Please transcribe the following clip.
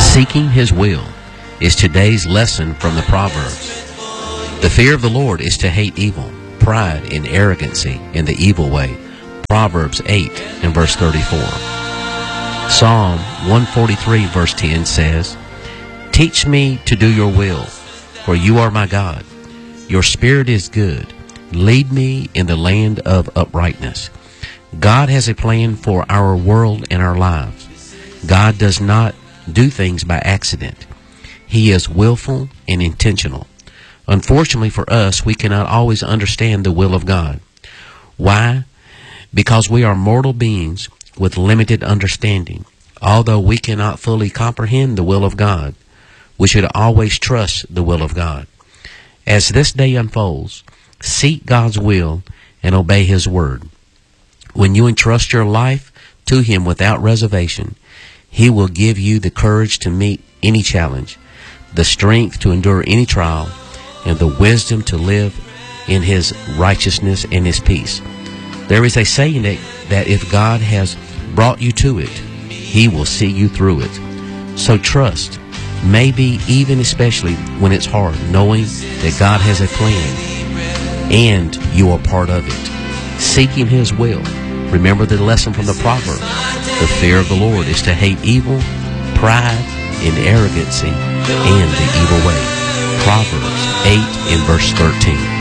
Seeking His will is today's lesson from the Proverbs. The fear of the Lord is to hate evil, pride and arrogancy in the evil way. Proverbs 8 and verse 34. Psalm 143 verse 10 says, Teach me to do your will, for you are my God. Your spirit is good. Lead me in the land of uprightness. God has a plan for our world and our lives. God does not do things by accident. He is willful and intentional. Unfortunately for us, we cannot always understand the will of God. Why? Because we are mortal beings with limited understanding. Although we cannot fully comprehend the will of God, we should always trust the will of God. As this day unfolds, seek God's will and obey His word. When you entrust your life to Him without reservation, He will give you the courage to meet any challenge, the strength to endure any trial, and the wisdom to live in His righteousness and His peace. There is a saying that if God has brought you to it, He will see you through it. So trust, maybe even especially when it's hard, knowing that God has a plan and you are part of it. Seeking His will. Remember the lesson from the Proverbs. The fear of the Lord is to hate evil, pride, and arrogancy, and the evil way. Proverbs 8 and verse 13.